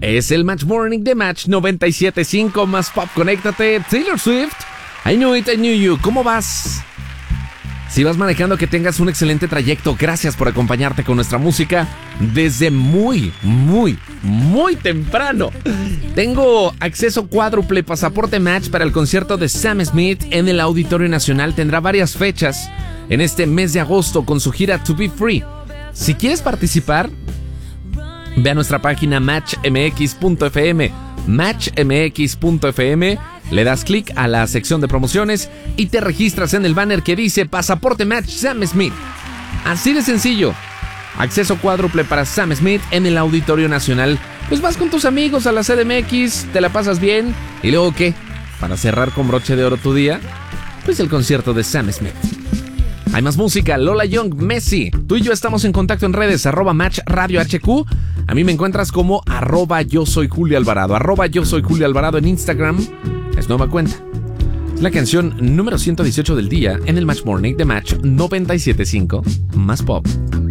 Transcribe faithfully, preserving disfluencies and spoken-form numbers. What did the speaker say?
Es el Match Morning de Match noventa y siete punto cinco más pop. Conéctate. Taylor Swift. I Knew It, I Knew You. ¿Cómo vas? Si vas manejando, que tengas un excelente trayecto. Gracias por acompañarte con nuestra música desde muy, muy, muy temprano. Tengo acceso cuádruple, pasaporte Match para el concierto de Sam Smith en el Auditorio Nacional. Tendrá varias fechas en este mes de agosto con su gira To Be Free. Si quieres participar, ve a nuestra página match m x punto f m, match m x punto f m, le das clic a la sección de promociones y te registras en el banner que dice Pasaporte Match Sam Smith. Así de sencillo. Acceso cuádruple para Sam Smith en el Auditorio Nacional. Pues vas con tus amigos a la C D M X, te la pasas bien. ¿Y luego qué? Para cerrar con broche de oro tu día, pues el concierto de Sam Smith. Hay más música. Lola Young, Messi. Tú y yo estamos en contacto en redes, arroba Match Radio H Q. A mí me encuentras como arroba yo soy Julio Alvarado. Arroba yo soy Julio Alvarado en Instagram. Es nueva cuenta. Es la canción número ciento dieciocho del día en el Match Morning de Match noventa y siete punto cinco más pop.